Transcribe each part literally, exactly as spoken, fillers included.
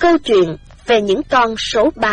Câu chuyện về những con số ba.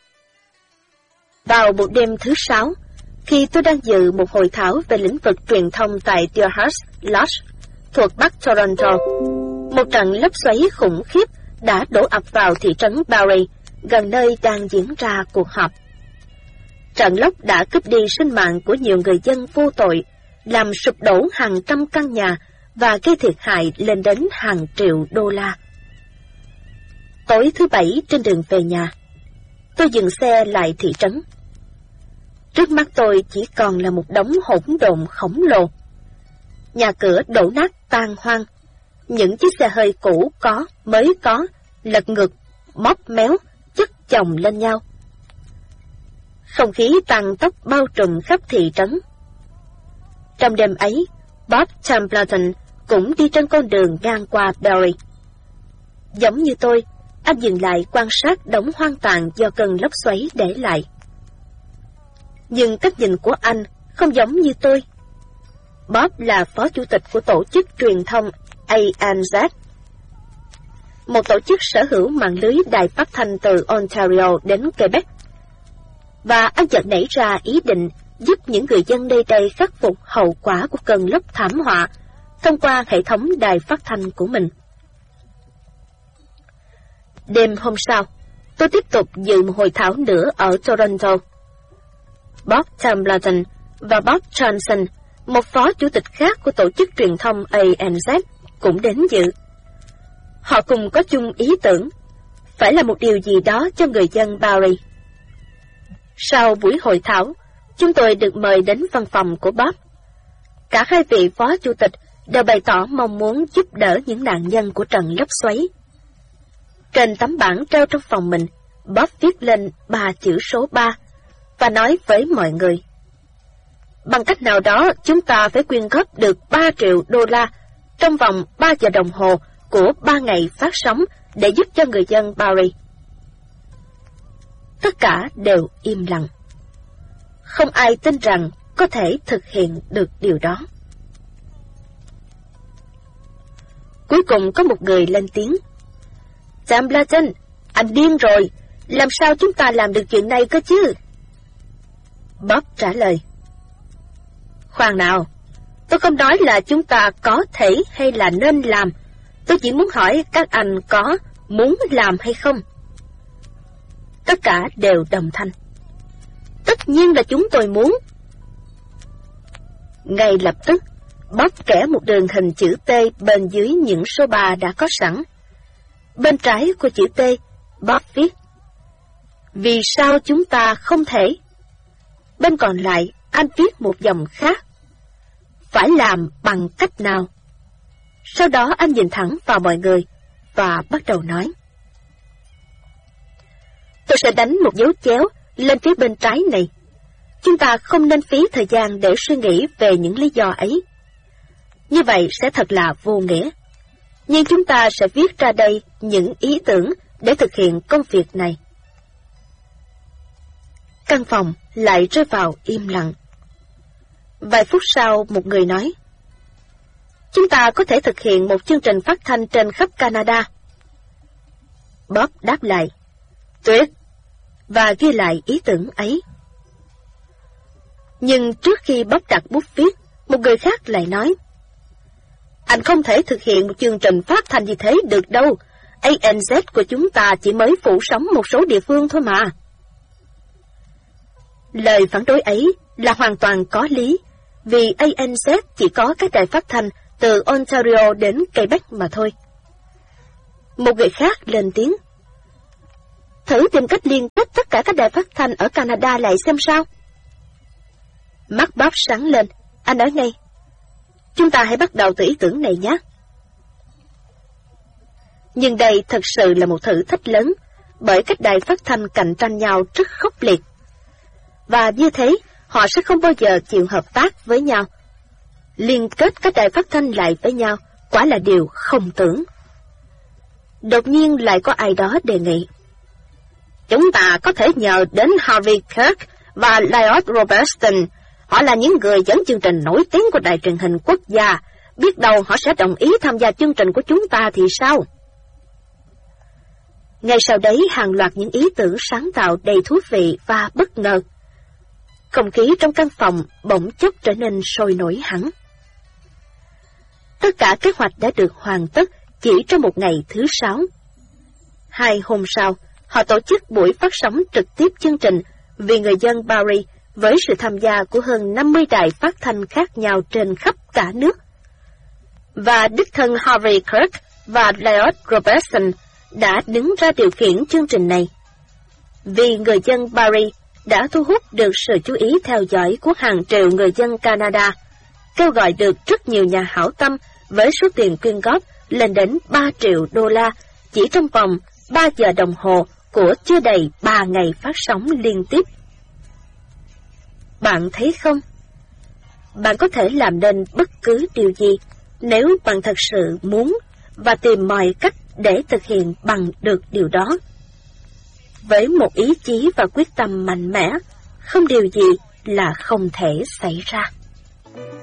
Vào một đêm thứ sáu, khi tôi đang dự một hội thảo về lĩnh vực truyền thông tại Deerhurst Lodge, thuộc Bắc Toronto, một trận lốc xoáy khủng khiếp đã đổ ập vào thị trấn Barrie, gần nơi đang diễn ra cuộc họp. Trận lốc đã cướp đi sinh mạng của nhiều người dân vô tội, làm sụp đổ hàng trăm căn nhà và gây thiệt hại lên đến hàng triệu đô la. Tối thứ Bảy trên đường về nhà, tôi dừng xe lại thị trấn. Trước mắt tôi chỉ còn là một đống hỗn độn khổng lồ. Nhà cửa đổ nát tan hoang, những chiếc xe hơi cũ có, mới có, lật ngược, móp méo, chất chồng lên nhau. Không khí tăng tốc bao trùm khắp thị trấn. Trong đêm ấy, Bob Templeton cũng đi trên con đường ngang qua Barrie. Giống như tôi, anh dừng lại quan sát đống hoang tàn do cơn lốc xoáy để lại. Nhưng cách nhìn của anh không giống như tôi. Bob là phó chủ tịch của tổ chức truyền thông A N Z, một tổ chức sở hữu mạng lưới đài phát thanh từ Ontario đến Quebec. Và anh chợt nảy ra ý định giúp những người dân nơi đây khắc phục hậu quả của cơn lốc thảm họa thông qua hệ thống đài phát thanh của mình. Đêm hôm sau, tôi tiếp tục dự một hội thảo nữa ở Toronto. Bob Templeton và Bob Johnson, một phó chủ tịch khác của tổ chức truyền thông A N Z, cũng đến dự. Họ cùng có chung ý tưởng, phải là một điều gì đó cho người dân Barrie. Sau buổi hội thảo, chúng tôi được mời đến văn phòng của Bob. Cả hai vị phó chủ tịch đều bày tỏ mong muốn giúp đỡ những nạn nhân của trận lốc xoáy. Trên tấm bảng treo trong phòng mình, Bob viết lên ba chữ số ba và nói với mọi người: bằng cách nào đó chúng ta phải quyên góp được ba triệu đô la trong vòng ba giờ đồng hồ của ba ngày phát sóng để giúp cho người dân Barrie. Tất cả đều im lặng. Không ai tin rằng có thể thực hiện được điều đó. Cuối cùng có một người lên tiếng: Templeton, anh điên rồi, làm sao chúng ta làm được chuyện này cơ chứ? Bob trả lời: khoan nào, tôi không nói là chúng ta có thể hay là nên làm, tôi chỉ muốn hỏi các anh có muốn làm hay không. Tất cả đều đồng thanh: tất nhiên là chúng tôi muốn. Ngay lập tức, Bob kẻ một đường hình chữ T bên dưới những số ba đã có sẵn. Bên trái của chữ T, Bob viết: vì sao chúng ta không thể? Bên còn lại, anh viết một dòng khác: phải làm bằng cách nào? Sau đó anh nhìn thẳng vào mọi người và bắt đầu nói: tôi sẽ đánh một dấu chéo lên phía bên trái này. Chúng ta không nên phí thời gian để suy nghĩ về những lý do ấy. Như vậy sẽ thật là vô nghĩa. Nhưng chúng ta sẽ viết ra đây những ý tưởng để thực hiện công việc này. Căn phòng lại rơi vào im lặng. Vài phút sau, một người nói: chúng ta có thể thực hiện một chương trình phát thanh trên khắp Canada. Bob đáp lại: tuyệt, và ghi lại ý tưởng ấy. Nhưng trước khi Bob đặt bút viết, một người khác lại nói: anh không thể thực hiện một chương trình phát thanh như thế được đâu. A N Z của chúng ta chỉ mới phủ sóng một số địa phương thôi mà. Lời phản đối ấy là hoàn toàn có lý, vì A N Z chỉ có các đài phát thanh từ Ontario đến Quebec mà thôi. Một người khác lên tiếng: thử tìm cách liên kết tất cả các đài phát thanh ở Canada lại xem sao. Mắt Bob sáng lên, anh nói ngay: chúng ta hãy bắt đầu từ ý tưởng này nhé. Nhưng đây thật sự là một thử thách lớn, bởi các đài phát thanh cạnh tranh nhau rất khốc liệt. Và như thế, họ sẽ không bao giờ chịu hợp tác với nhau. Liên kết các đài phát thanh lại với nhau quả là điều không tưởng. Đột nhiên lại có ai đó đề nghị: chúng ta có thể nhờ đến Harvey Kirk và Lloyd Robertson. Họ là những người dẫn chương trình nổi tiếng của đài truyền hình quốc gia. Biết đâu họ sẽ đồng ý tham gia chương trình của chúng ta thì sao? Ngay sau đấy hàng loạt những ý tưởng sáng tạo đầy thú vị và bất ngờ. Không khí trong căn phòng bỗng chốc trở nên sôi nổi hẳn. Tất cả kế hoạch đã được hoàn tất chỉ trong một ngày thứ sáu. Hai hôm sau, họ tổ chức buổi phát sóng trực tiếp chương trình Vì người dân Barrie với sự tham gia của hơn năm mươi đài phát thanh khác nhau trên khắp cả nước. Và đích thân Harvey Kirk và Lloyd Robertson đã đứng ra điều khiển chương trình này. Vì người dân Barrie đã thu hút được sự chú ý theo dõi của hàng triệu người dân Canada, kêu gọi được rất nhiều nhà hảo tâm với số tiền quyên góp lên đến ba triệu đô la chỉ trong vòng ba giờ đồng hồ của chưa đầy ba ngày phát sóng liên tiếp. Bạn thấy không? Bạn có thể làm nên bất cứ điều gì nếu bạn thật sự muốn và tìm mọi cách để thực hiện bằng được điều đó. Với một ý chí và quyết tâm mạnh mẽ, không điều gì là không thể xảy ra.